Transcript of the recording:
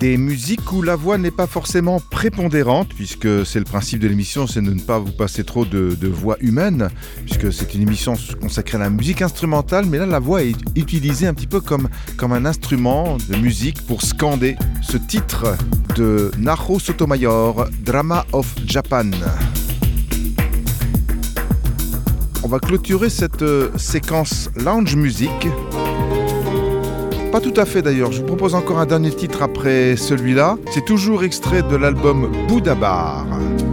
Des musiques où la voix n'est pas forcément prépondérante, puisque c'est le principe de l'émission, c'est de ne pas vous passer trop de voix humaine, puisque c'est une émission consacrée à la musique instrumentale, mais là la voix est utilisée un petit peu comme un instrument de musique pour scander ce titre de Naho Sotomayor, Drama of Japan. On va clôturer cette séquence lounge music. Pas tout à fait d'ailleurs, je vous propose encore un dernier titre après celui-là. C'est toujours extrait de l'album Bouddha Bar.